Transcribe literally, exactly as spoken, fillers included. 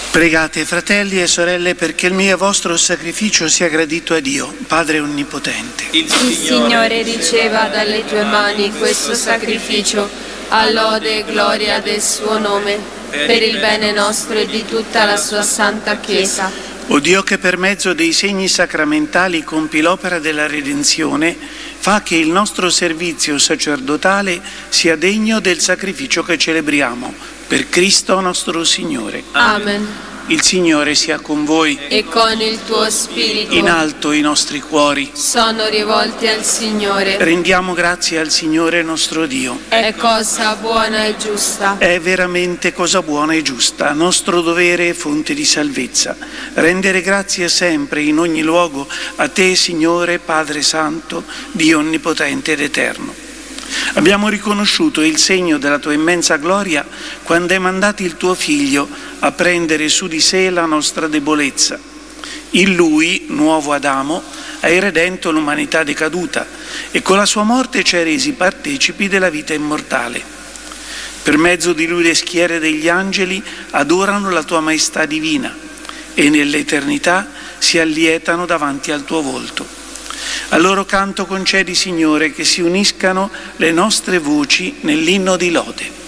Pregate, fratelli e sorelle, perché il mio e vostro sacrificio sia gradito a Dio, Padre Onnipotente. Il Signore riceva dalle tue mani questo sacrificio, a lode e gloria del suo nome, per il bene nostro e di tutta la sua santa Chiesa. O Dio, che per mezzo dei segni sacramentali compi l'opera della redenzione, fa che il nostro servizio sacerdotale sia degno del sacrificio che celebriamo. Per Cristo nostro Signore. Amen. Il Signore sia con voi. E con il tuo spirito. In alto i nostri cuori sono rivolti al Signore. Rendiamo grazie al Signore nostro Dio. È cosa buona e giusta. È veramente cosa buona e giusta, nostro dovere e fonte di salvezza. Rendere grazie sempre, in ogni luogo, a te, Signore, Padre Santo, Dio Onnipotente ed Eterno. Abbiamo riconosciuto il segno della tua immensa gloria quando hai mandato il tuo Figlio a prendere su di sé la nostra debolezza. In Lui, nuovo Adamo, hai redento l'umanità decaduta e con la sua morte ci hai resi partecipi della vita immortale. Per mezzo di Lui le schiere degli angeli adorano la tua maestà divina e nell'eternità si allietano davanti al tuo volto. Al loro canto concedi, Signore, che si uniscano le nostre voci nell'inno di lode.